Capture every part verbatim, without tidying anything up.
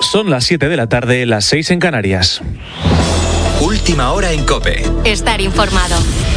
Son las siete de la tarde, las seis en Canarias. Última hora en COPE. Estar informado.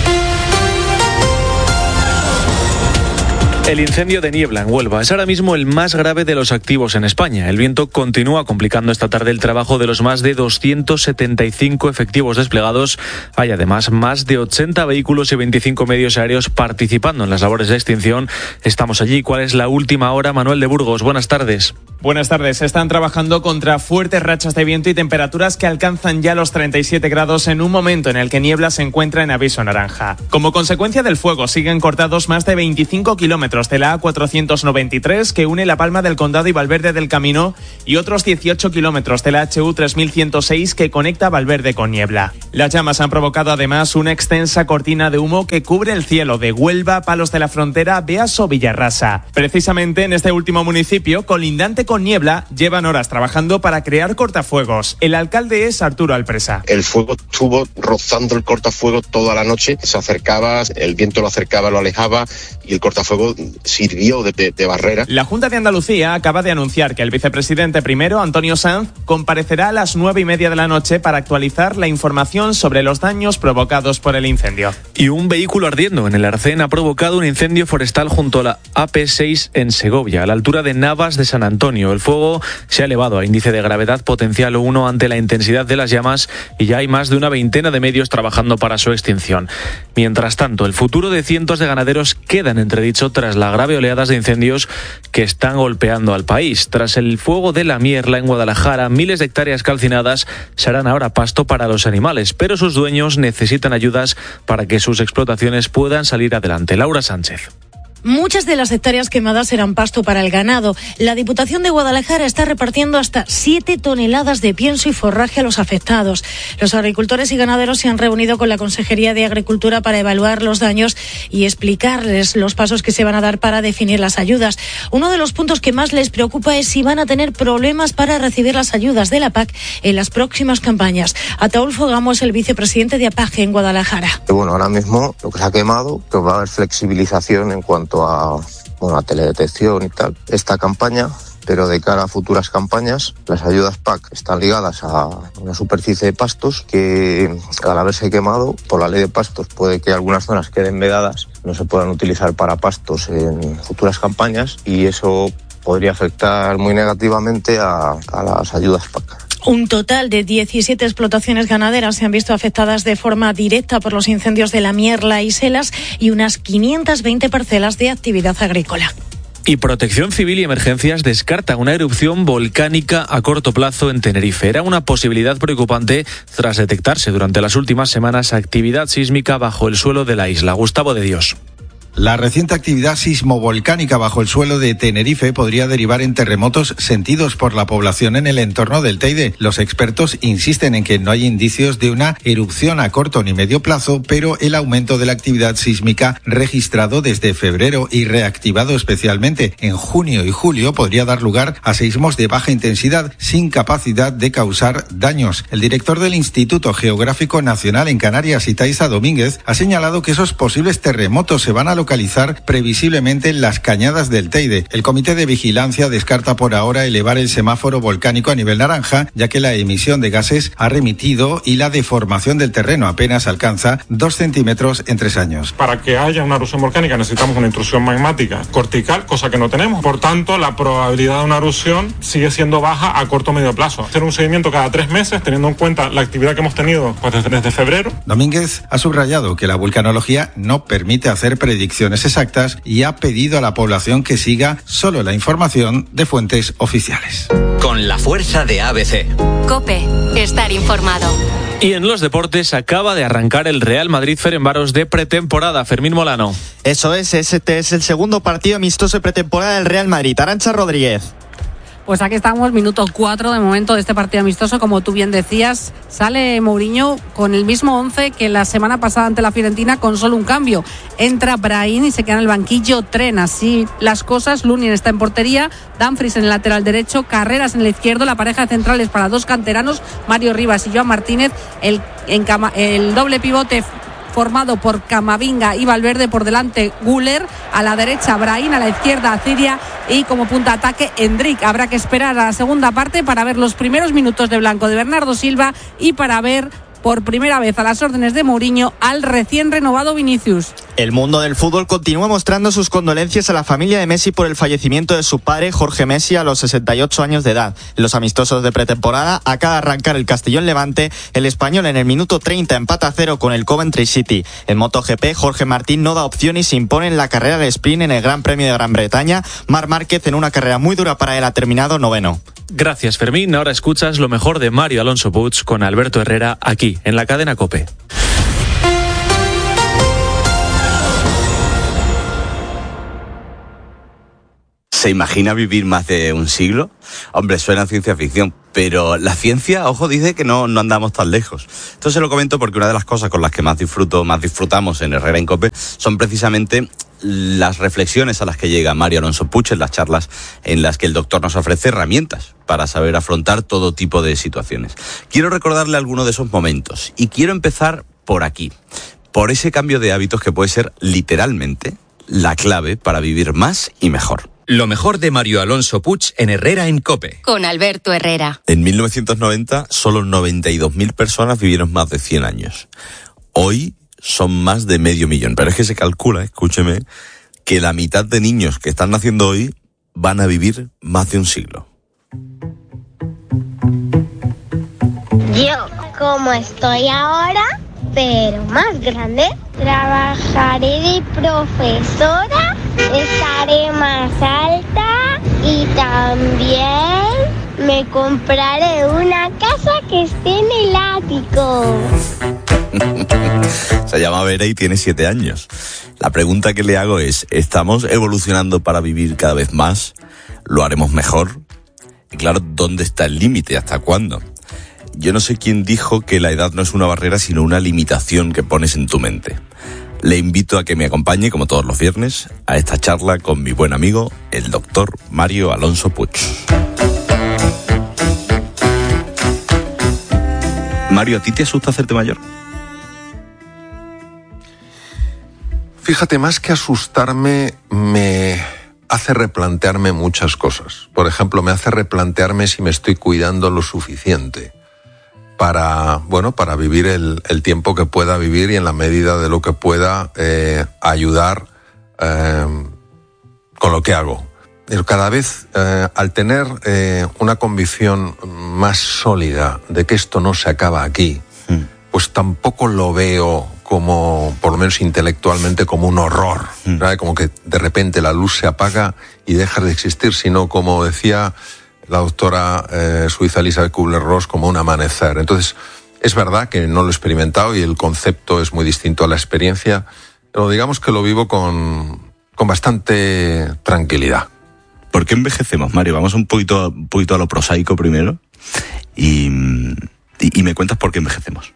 El incendio de Niebla en Huelva es ahora mismo el más grave de los activos en España. El viento continúa complicando esta tarde el trabajo de los más de doscientos setenta y cinco efectivos desplegados. Hay además más de ochenta vehículos y veinticinco medios aéreos participando en las labores de extinción. Estamos allí. ¿Cuál es la última hora? Manuel de Burgos, buenas tardes. Buenas tardes. Están trabajando contra fuertes rachas de viento y temperaturas que alcanzan ya los treinta y siete grados en un momento en el que Niebla se encuentra en aviso naranja. Como consecuencia del fuego, siguen cortados más de veinticinco kilómetros de la A cuatrocientos noventa y tres que une La Palma del Condado y Valverde del Camino y otros dieciocho kilómetros de la H U tres mil ciento seis que conecta Valverde con Niebla. Las llamas han provocado además una extensa cortina de humo que cubre el cielo de Huelva, Palos de la Frontera, Beas o Villarrasa. Precisamente en este último municipio, colindante con Niebla, llevan horas trabajando para crear cortafuegos. El alcalde es Arturo Alpresa. El fuego estuvo rozando el cortafuegos toda la noche, se acercaba, el viento lo acercaba, lo alejaba y el cortafuegos sirvió de, de, de barrera. La Junta de Andalucía acaba de anunciar que el vicepresidente primero, Antonio Sanz, comparecerá a las nueve y media de la noche para actualizar la información sobre los daños provocados por el incendio. Y un vehículo ardiendo en el Arcén ha provocado un incendio forestal junto a la A P seis en Segovia, a la altura de Navas de San Antonio. El fuego se ha elevado a índice de gravedad potencial uno ante la intensidad de las llamas y ya hay más de una veintena de medios trabajando para su extinción. Mientras tanto, el futuro de cientos de ganaderos queda en entredicho tras la grave oleadas de incendios que están golpeando al país. Tras el fuego de la Mierla en Guadalajara, miles de hectáreas calcinadas serán ahora pasto para los animales, pero sus dueños necesitan ayudas para que sus explotaciones puedan salir adelante. Laura Sánchez. Muchas de las hectáreas quemadas serán pasto para el ganado. La Diputación de Guadalajara está repartiendo hasta siete toneladas de pienso y forraje a los afectados. Los agricultores y ganaderos se han reunido con la Consejería de Agricultura para evaluar los daños y explicarles los pasos que se van a dar para definir las ayudas. Uno de los puntos que más les preocupa es si van a tener problemas para recibir las ayudas de la P A C en las próximas campañas. Ataúlfo Gamo es el vicepresidente de APAGE en Guadalajara. Bueno, ahora mismo lo que se ha quemado, que va a haber flexibilización en cuanto a, bueno, a teledetección y tal, esta campaña, pero de cara a futuras campañas, las ayudas P A C están ligadas a una superficie de pastos que, al haberse quemado, por la ley de pastos, puede que algunas zonas queden vedadas, no se puedan utilizar para pastos en futuras campañas y eso podría afectar muy negativamente a, a las ayudas P A C. Un total de diecisiete explotaciones ganaderas se han visto afectadas de forma directa por los incendios de la Mierla y Selas y unas quinientas veinte parcelas de actividad agrícola. Y Protección Civil y Emergencias descarta una erupción volcánica a corto plazo en Tenerife. Era una posibilidad preocupante tras detectarse durante las últimas semanas actividad sísmica bajo el suelo de la isla. Gustavo de Dios. La reciente actividad sismovolcánica bajo el suelo de Tenerife podría derivar en terremotos sentidos por la población en el entorno del Teide. Los expertos insisten en que no hay indicios de una erupción a corto ni medio plazo, pero el aumento de la actividad sísmica registrado desde febrero y reactivado especialmente en junio y julio podría dar lugar a seísmos de baja intensidad sin capacidad de causar daños. El director del Instituto Geográfico Nacional en Canarias, Itaiza Domínguez, ha señalado que esos posibles terremotos se van a localizar previsiblemente en las cañadas del Teide. El Comité de Vigilancia descarta por ahora elevar el semáforo volcánico a nivel naranja, ya que la emisión de gases ha remitido y la deformación del terreno apenas alcanza dos centímetros en tres años. Para que haya una erupción volcánica necesitamos una intrusión magmática cortical, cosa que no tenemos. Por tanto, la probabilidad de una erupción sigue siendo baja a corto o medio plazo. Hacer un seguimiento cada tres meses, teniendo en cuenta la actividad que hemos tenido pues, desde, desde febrero. Domínguez ha subrayado que la vulcanología no permite hacer predicciones exactas y ha pedido a la población que siga solo la información de fuentes oficiales. Con la fuerza de A B C. COPE, estar informado. Y en los deportes acaba de arrancar el Real Madrid Ferenbaros de pretemporada. Fermín Molano. Eso es, este es el segundo partido amistoso de pretemporada del Real Madrid. Arantxa Rodríguez. Pues aquí estamos, minuto cuatro de momento de este partido amistoso. Como tú bien decías, sale Mourinho con el mismo once que la semana pasada ante la Fiorentina, con solo un cambio. Entra Brahim y se queda en el banquillo Tren. Así las cosas, Lunin está en portería, Dumfries en el lateral derecho, Carreras en el izquierdo, la pareja de centrales para dos canteranos, Mario Rivas y Joan Martínez, el, en cama, el doble pivote formado por Camavinga y Valverde, por delante Güler, a la derecha Brahim, a la izquierda Ciria y como punta ataque Endrick. Habrá que esperar a la segunda parte para ver los primeros minutos de blanco de Bernardo Silva y para ver por primera vez a las órdenes de Mourinho al recién renovado Vinicius. El mundo del fútbol continúa mostrando sus condolencias a la familia de Messi por el fallecimiento de su padre Jorge Messi a los sesenta y ocho años de edad. En los amistosos de pretemporada acaba de arrancar el Castellón Levante, el español en el minuto treinta empata a cero con el Coventry City. En MotoGP, Jorge Martín no da opción y se impone en la carrera de sprint en el Gran Premio de Gran Bretaña. Marc Márquez, en una carrera muy dura para él, ha terminado noveno. Gracias, Fermín. Ahora escuchas lo mejor de Mario Alonso Puig con Alberto Herrera aquí en la cadena COPE. ¿Se imagina vivir más de un siglo? Hombre, suena ciencia ficción, pero la ciencia, ojo, dice que no, no andamos tan lejos. Esto se lo comento porque una de las cosas con las que más disfruto, más disfrutamos en Herrera en COPE son precisamente las reflexiones a las que llega Mario Alonso Puig en las charlas en las que el doctor nos ofrece herramientas para saber afrontar todo tipo de situaciones. Quiero recordarle alguno de esos momentos y quiero empezar por aquí, por ese cambio de hábitos que puede ser literalmente la clave para vivir más y mejor. Lo mejor de Mario Alonso Puig en Herrera en COPE. Con Alberto Herrera. En mil novecientos noventa, solo noventa y dos mil personas vivieron más de cien años. Hoy son más de medio millón. Pero es que se calcula, escúcheme, que la mitad de niños que están naciendo hoy van a vivir más de un siglo. Yo, como estoy ahora, pero más grande, trabajaré de profesora, estaré más alta y también me compraré una casa que esté en el ático. Se llama Vera y tiene siete años. La pregunta que le hago es, ¿estamos evolucionando para vivir cada vez más? ¿Lo haremos mejor? Y claro, ¿dónde está el límite? ¿Hasta cuándo? Yo no sé quién dijo que la edad no es una barrera, sino una limitación que pones en tu mente. Le invito a que me acompañe, como todos los viernes, a esta charla con mi buen amigo, el doctor Mario Alonso Puig. Mario, ¿a ti te asusta hacerte mayor? Fíjate, más que asustarme, me hace replantearme muchas cosas. Por ejemplo, me hace replantearme si me estoy cuidando lo suficiente para, bueno, para vivir el, el tiempo que pueda vivir y en la medida de lo que pueda eh, ayudar eh, con lo que hago. Pero cada vez, eh, al tener eh, una convicción más sólida de que esto no se acaba aquí, mm. pues tampoco lo veo como, por lo menos intelectualmente, como un horror, mm. ¿sabes? Como que de repente la luz se apaga y deja de existir, sino como decía la doctora eh, suiza Elisabeth Kubler-Ross, como un amanecer. Entonces, es verdad que no lo he experimentado y el concepto es muy distinto a la experiencia, pero digamos que lo vivo con, con bastante tranquilidad. ¿Por qué envejecemos, Mario? Vamos un poquito, un poquito a lo prosaico primero y, y, y me cuentas por qué envejecemos.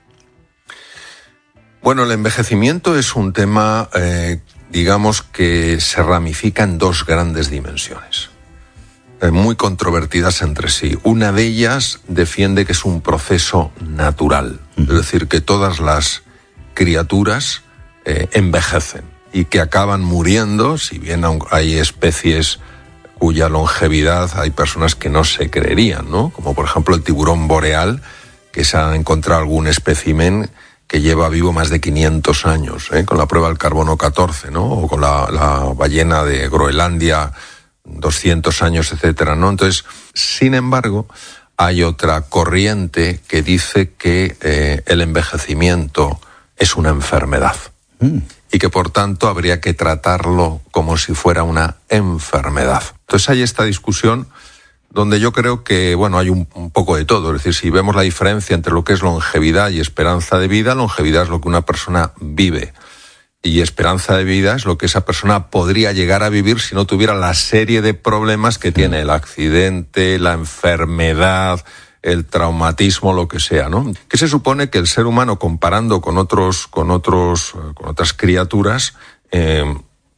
Bueno, el envejecimiento es un tema, eh, digamos, que se ramifica en dos grandes dimensiones, eh, muy controvertidas entre sí. Una de ellas defiende que es un proceso natural, uh-huh. es decir, que todas las criaturas eh, envejecen y que acaban muriendo, si bien hay especies cuya longevidad hay personas que no se creerían, ¿no? Como por ejemplo el tiburón boreal, que se ha encontrado algún espécimen que lleva vivo más de quinientos años, ¿eh? Con la prueba del carbono catorce, ¿no? O con la, la ballena de Groenlandia, doscientos años, etcétera, ¿no? Entonces, sin embargo, hay otra corriente que dice que eh, el envejecimiento es una enfermedad. Mm. Y que por tanto habría que tratarlo como si fuera una enfermedad. Entonces hay esta discusión donde yo creo que, bueno, hay un, un poco de todo. Es decir, si vemos la diferencia entre lo que es longevidad y esperanza de vida, longevidad es lo que una persona vive y esperanza de vida es lo que esa persona podría llegar a vivir si no tuviera la serie de problemas que tiene el accidente, la enfermedad, el traumatismo, lo que sea, ¿no? Que se supone que el ser humano, comparando con otros, con otros, con otras criaturas, eh,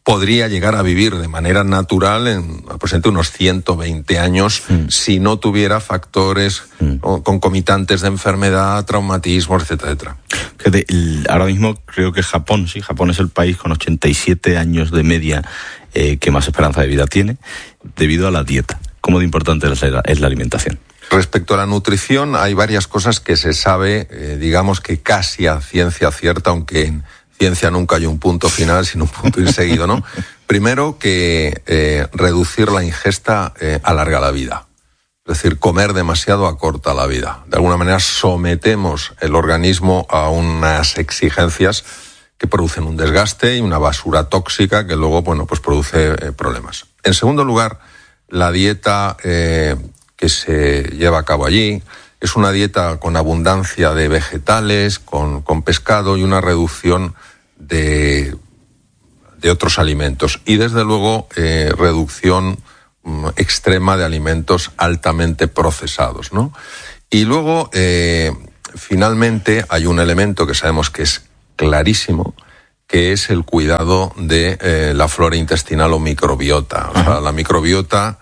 podría llegar a vivir de manera natural en aproximadamente unos ciento veinte años mm. si no tuviera factores mm. concomitantes de enfermedad, traumatismos, etcétera, etcétera. Fíjate, ahora mismo creo que Japón, sí, Japón es el país con ochenta y siete años de media eh, que más esperanza de vida tiene, debido a la dieta. ¿Cómo de importante es la, es la alimentación? Respecto a la nutrición, hay varias cosas que se sabe, eh, digamos que casi a ciencia cierta, aunque en ciencia nunca hay un punto final, sino un punto inseguido, ¿no? Primero, que eh, reducir la ingesta eh, alarga la vida. Es decir, comer demasiado acorta la vida. De alguna manera sometemos el organismo a unas exigencias que producen un desgaste y una basura tóxica que luego, bueno, pues produce eh, problemas. En segundo lugar, la dieta eh, que se lleva a cabo allí es una dieta con abundancia de vegetales, con, con pescado y una reducción de, de otros alimentos. Y desde luego, eh, reducción um, extrema de alimentos altamente procesados, ¿no? Y luego, eh, finalmente, hay un elemento que sabemos que es clarísimo, que es el cuidado de eh, la flora intestinal o microbiota. O sea, la microbiota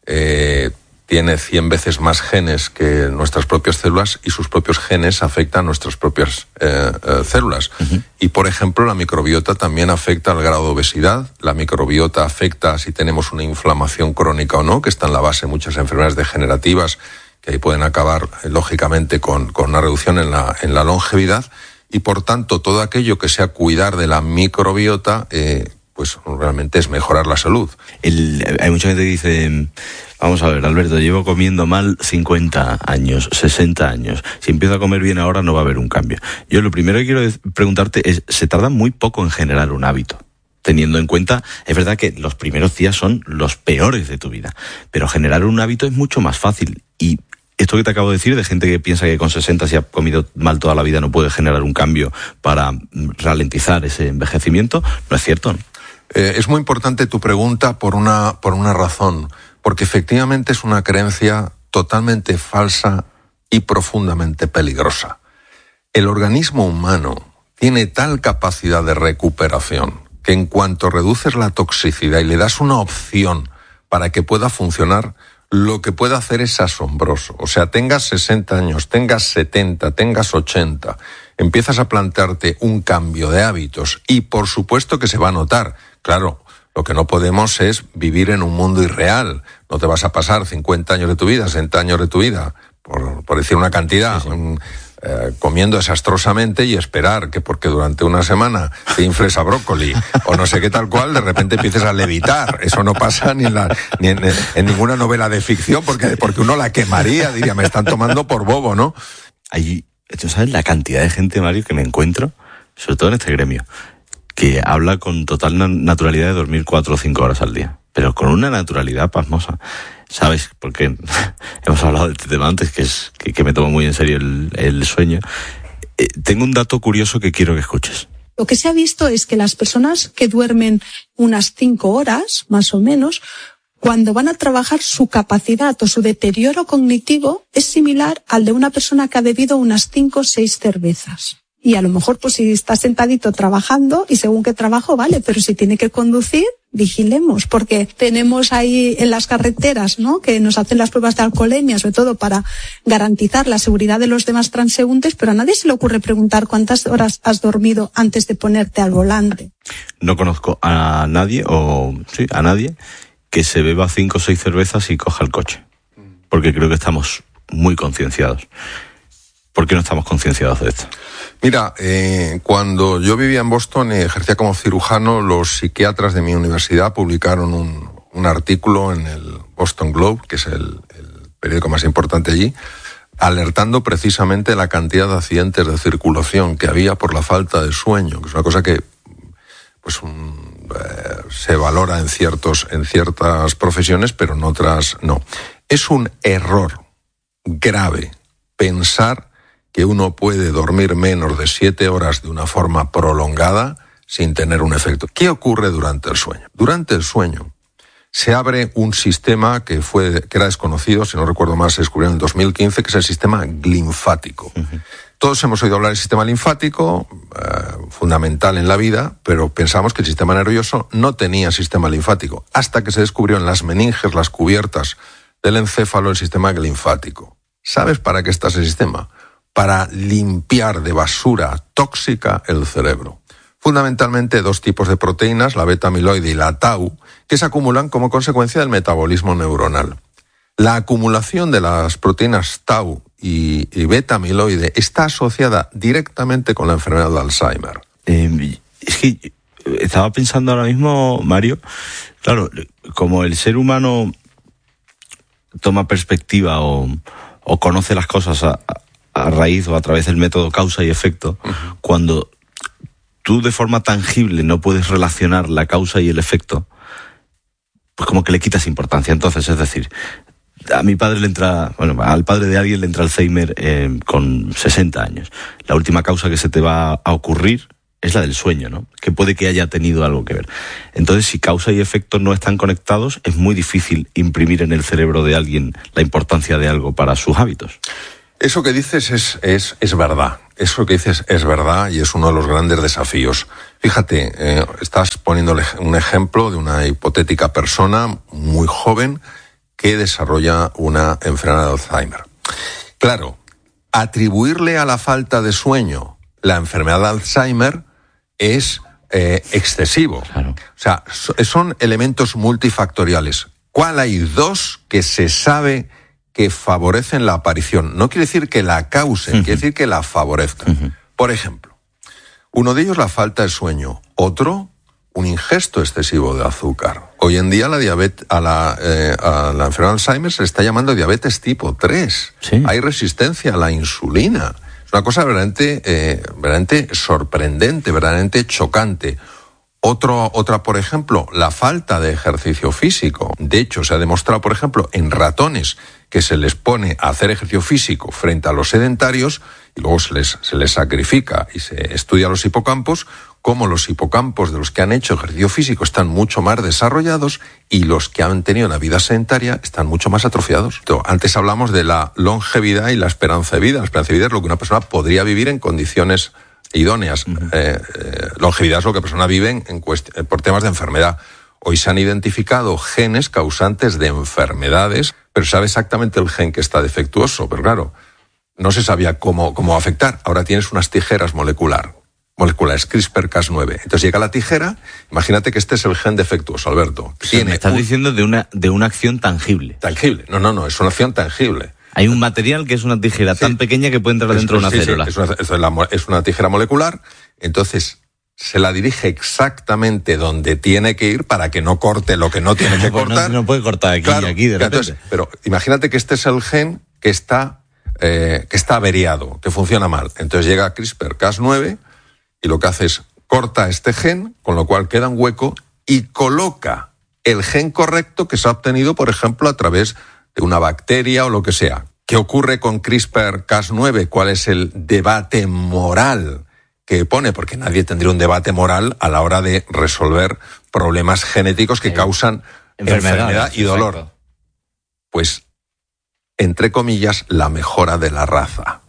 eh, tiene cien veces más genes que nuestras propias células y sus propios genes afectan a nuestras propias eh, eh, células. Uh-huh. Y, por ejemplo, la microbiota también afecta al grado de obesidad. La microbiota afecta si tenemos una inflamación crónica o no, que está en la base de muchas enfermedades degenerativas, que ahí pueden acabar, eh, lógicamente, con, con una reducción en la, en la longevidad. Y, por tanto, todo aquello que sea cuidar de la microbiota, eh, pues realmente es mejorar la salud. El, hay mucha gente que dice, vamos a ver, Alberto, llevo comiendo mal cincuenta años, sesenta años. Si empiezo a comer bien ahora no va a haber un cambio. Yo lo primero que quiero preguntarte es, se tarda muy poco en generar un hábito. Teniendo en cuenta, es verdad que los primeros días son los peores de tu vida, pero generar un hábito es mucho más fácil. Y esto que te acabo de decir, de gente que piensa que con sesenta, si ha comido mal toda la vida, no puede generar un cambio para ralentizar ese envejecimiento, no es cierto, ¿no? Eh, es muy importante tu pregunta por una, por una razón, porque efectivamente es una creencia totalmente falsa y profundamente peligrosa. El organismo humano tiene tal capacidad de recuperación que en cuanto reduces la toxicidad y le das una opción para que pueda funcionar, lo que puede hacer es asombroso. O sea, tengas sesenta años, tengas setenta, tengas ochenta, empiezas a plantearte un cambio de hábitos y por supuesto que se va a notar. Claro, lo que no podemos es vivir en un mundo irreal. No te vas a pasar cincuenta años de tu vida, sesenta años de tu vida, por, por decir una cantidad, sí, sí. Eh, comiendo desastrosamente y esperar que porque durante una semana te infles a brócoli o no sé qué tal cual, de repente empieces a levitar. Eso no pasa ni en, la, ni en, en ninguna novela de ficción, porque, porque uno la quemaría, diría, me están tomando por bobo, ¿no? Hay, ¿tú sabes la cantidad de gente, Mario, que me encuentro, sobre todo en este gremio, que habla con total naturalidad de dormir cuatro o cinco horas al día, pero con una naturalidad pasmosa? ¿Sabes? Porque hemos hablado de este tema antes, que es que, que me tomo muy en serio el, el sueño. Eh, tengo un dato curioso que quiero que escuches. Lo que se ha visto es que las personas que duermen unas cinco horas, más o menos, cuando van a trabajar, su capacidad o su deterioro cognitivo es similar al de una persona que ha bebido unas cinco o seis cervezas. Y a lo mejor, pues si está sentadito trabajando, y según qué trabajo, vale, pero si tiene que conducir, vigilemos, porque tenemos ahí en las carreteras, ¿no?, que nos hacen las pruebas de alcoholemia, sobre todo para garantizar la seguridad de los demás transeúntes, pero a nadie se le ocurre preguntar cuántas horas has dormido antes de ponerte al volante. No conozco a nadie, o sí, a nadie, que se beba cinco o seis cervezas y coja el coche, porque creo que estamos muy concienciados. ¿Por qué no estamos concienciados de esto? Mira, eh, cuando yo vivía en Boston y ejercía como cirujano, los psiquiatras de mi universidad publicaron un, un artículo en el Boston Globe, que es el, el periódico más importante allí, alertando precisamente la cantidad de accidentes de circulación que había por la falta de sueño, que es una cosa que pues un, eh, se valora en ciertos en ciertas profesiones, pero en otras no. Es un error grave pensar que uno puede dormir menos de siete horas de una forma prolongada sin tener un efecto. ¿Qué ocurre durante el sueño? Durante el sueño se abre un sistema que fue que era desconocido, si no recuerdo mal, se descubrió en el dos mil quince, que es el sistema linfático. Uh-huh. Todos hemos oído hablar del sistema linfático, eh, fundamental en la vida, pero pensamos que el sistema nervioso no tenía sistema linfático, hasta que se descubrió en las meninges, las cubiertas del encéfalo, el sistema linfático. ¿Sabes para qué está ese sistema? Para limpiar de basura tóxica el cerebro. Fundamentalmente dos tipos de proteínas, la beta-amiloide y la tau, que se acumulan como consecuencia del metabolismo neuronal. La acumulación de las proteínas tau y, y beta-amiloide está asociada directamente con la enfermedad de Alzheimer. Eh, es que estaba pensando ahora mismo, Mario, claro, como el ser humano toma perspectiva o, o conoce las cosas a, a raíz o a través del método causa y efecto, uh-huh. Cuando tú de forma tangible no puedes relacionar la causa y el efecto, pues como que le quitas importancia. Entonces, es decir, a mi padre le entra, bueno, al padre de alguien le entra Alzheimer eh, con sesenta años. La última causa que se te va a ocurrir es la del sueño, ¿no? Que puede que haya tenido algo que ver. Entonces, si causa y efecto no están conectados, es muy difícil imprimir en el cerebro de alguien la importancia de algo para sus hábitos. Eso que dices es, es, es verdad. Eso que dices es verdad y es uno de los grandes desafíos. Fíjate, eh, estás poniendo un ejemplo de una hipotética persona muy joven que desarrolla una enfermedad de Alzheimer. Claro, atribuirle a la falta de sueño la enfermedad de Alzheimer es eh, excesivo. Claro. O sea, son elementos multifactoriales. ¿Cuál hay? Dos que se sabe que favorecen la aparición. No quiere decir que la causen, uh-huh. quiere decir que la favorezcan. Uh-huh. Por ejemplo, uno de ellos la falta de sueño, otro un ingesto excesivo de azúcar. Hoy en día la diabetes, a la, eh, a la enfermedad de Alzheimer se le está llamando diabetes tipo tres. Sí. Hay resistencia a la insulina. Es una cosa verdaderamente, eh, verdaderamente sorprendente, verdaderamente chocante. Otro, otra, por ejemplo, la falta de ejercicio físico. De hecho, se ha demostrado, por ejemplo, en ratones que se les pone a hacer ejercicio físico frente a los sedentarios y luego se les, se les sacrifica y se estudia los hipocampos, cómo los hipocampos de los que han hecho ejercicio físico están mucho más desarrollados y los que han tenido una vida sedentaria están mucho más atrofiados. Entonces, antes hablamos de la longevidad y la esperanza de vida. La esperanza de vida es lo que una persona podría vivir en condiciones idóneas. Uh-huh. Eh, eh, longevidad es lo que la persona vive en, en cuest- por temas de enfermedad. Hoy se han identificado genes causantes de enfermedades, pero se sabe exactamente el gen que está defectuoso. Pero claro, no se sabía cómo, cómo afectar. Ahora tienes unas tijeras molecular, moleculares CRISPR Cas nueve. Entonces llega la tijera, imagínate que este es el gen defectuoso, Alberto. O sea, tiene me estás un... diciendo de una, de una acción tangible. Tangible. No, no, no, es una acción tangible. Hay un material que es una tijera sí. tan pequeña que puede entrar dentro es, de una sí, célula. Sí, es, una, es, una, es una tijera molecular, entonces se la dirige exactamente donde tiene que ir para que no corte lo que no tiene que pues cortar. No, no puede cortar aquí claro, y aquí de repente. Entonces, pero imagínate que este es el gen que está, eh, que está averiado, que funciona mal. Entonces llega CRISPR Cas nueve y lo que hace es corta este gen, con lo cual queda un hueco y coloca el gen correcto que se ha obtenido, por ejemplo, a través de una bacteria o lo que sea. ¿Qué ocurre con CRISPR Cas nueve? ¿Cuál es el debate moral que pone? Porque nadie tendría un debate moral a la hora de resolver problemas genéticos que sí. causan enfermedad y dolor. Exacto. Pues, entre comillas, la mejora de la raza.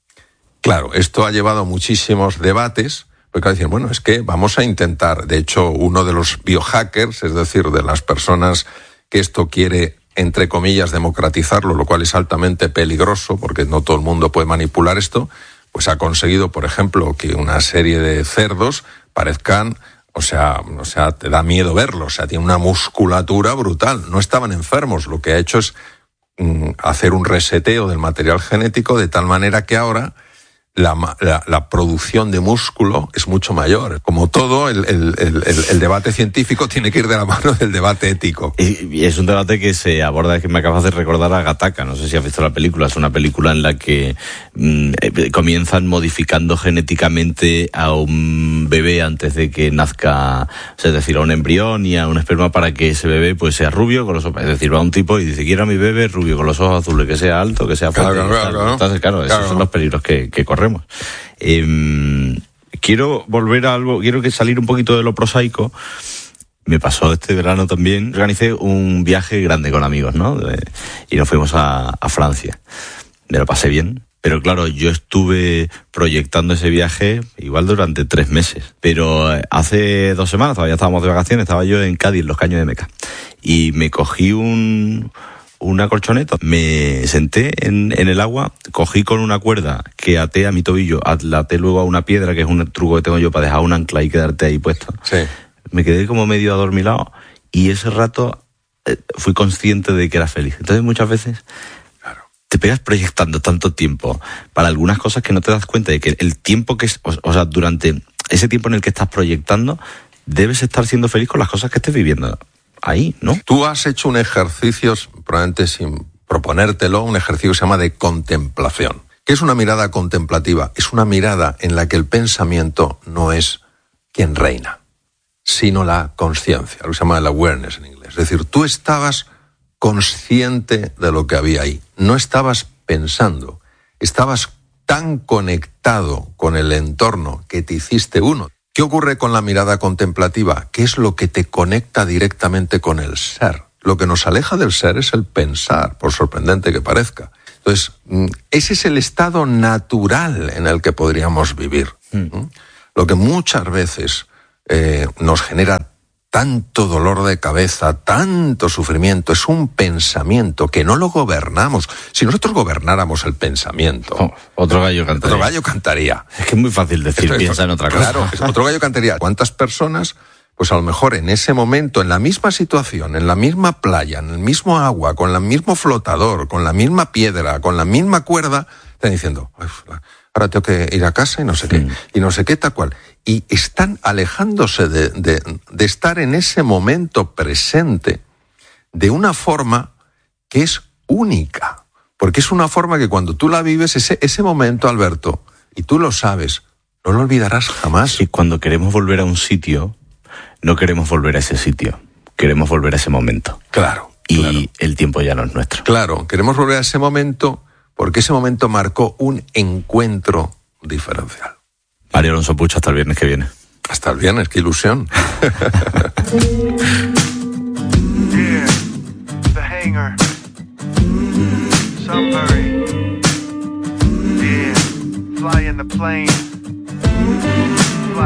Claro, esto ha llevado a muchísimos debates, porque dicen, bueno, es que vamos a intentar, de hecho, uno de los biohackers, es decir, de las personas que esto quiere, entre comillas, democratizarlo, lo cual es altamente peligroso, porque no todo el mundo puede manipular esto, pues ha conseguido, por ejemplo, que una serie de cerdos parezcan, o sea, o sea, te da miedo verlos, o sea, tiene una musculatura brutal, no estaban enfermos, lo que ha hecho es mm, hacer un reseteo del material genético de tal manera que ahora La, la, la producción de músculo es mucho mayor. Como todo, el, el, el, el debate científico tiene que ir de la mano del debate ético. Y, y es un debate que se aborda, que me acabas de recordar a Gattaca. No sé si has visto la película. Es una película en la que mmm, comienzan modificando genéticamente a un bebé antes de que nazca, o sea, es decir, a un embrión y a un esperma para que ese bebé pues sea rubio con los ojos. Es decir, va un tipo y dice, quiero a mi bebé rubio con los ojos azules, que sea alto, que sea fuerte. Claro, claro, claro. Entonces, claro, esos claro. son los peligros que, que corremos. Eh, quiero volver a algo, quiero que salir un poquito de lo prosaico. Me pasó este verano también. Organicé un viaje grande con amigos, ¿no? De, y nos fuimos a, a Francia. Me lo pasé bien, Pero claro, yo estuve proyectando ese viaje igual durante tres meses. Pero hace dos semanas, todavía estábamos de vacaciones, estaba yo en Cádiz, en los Caños de Meca. Y me cogí un... una colchoneta, me senté en, en el agua, cogí con una cuerda que até a mi tobillo, la até luego a una piedra, que es un truco que tengo yo para dejar un ancla y quedarte ahí puesto. Sí. Me quedé como medio adormilado y ese rato eh, fui consciente de que era feliz. Entonces muchas veces claro. te pegas proyectando tanto tiempo para algunas cosas que no te das cuenta de que el tiempo que es, o, o sea, durante ese tiempo en el que estás proyectando, debes estar siendo feliz con las cosas que estés viviendo. Ahí, ¿no? Tú has hecho un ejercicio, probablemente sin proponértelo, un ejercicio que se llama de contemplación. ¿Qué es una mirada contemplativa? Es una mirada en la que el pensamiento no es quien reina, sino la conciencia, lo que se llama el awareness en inglés. Es decir, tú estabas consciente de lo que había ahí, no estabas pensando, estabas tan conectado con el entorno que te hiciste uno. ¿Qué ocurre con la mirada contemplativa? ¿Qué es lo que te conecta directamente con el ser? Lo que nos aleja del ser es el pensar, por sorprendente que parezca. Entonces, ese es el estado natural en el que podríamos vivir. Mm. Lo que muchas veces eh, nos genera tanto dolor de cabeza, tanto sufrimiento, es un pensamiento que no lo gobernamos. Si nosotros gobernáramos el pensamiento... Oh, otro gallo cantaría. Otro gallo cantaría. Es que es muy fácil decir, esto, piensa esto, en otra cosa. Claro, otro gallo cantaría. ¿Cuántas personas, pues a lo mejor en ese momento, en la misma situación, en la misma playa, en el mismo agua, con el mismo flotador, con la misma piedra, con la misma cuerda, están diciendo, ahora tengo que ir a casa y no sé qué, mm. y no sé qué, tal cual... Y están alejándose de, de, de estar en ese momento presente de una forma que es única. Porque es una forma que cuando tú la vives, ese, ese momento, Alberto, y tú lo sabes, no lo olvidarás jamás. Y cuando queremos volver a un sitio, no queremos volver a ese sitio, queremos volver a ese momento. Claro. Y claro. el tiempo ya no es nuestro. Claro, queremos volver a ese momento porque ese momento marcó un encuentro diferencial. Mario Alonso Puig, hasta el viernes que viene. Hasta el viernes, qué ilusión. Yeah, the hangar. Sunbury. Yeah, flying the plane.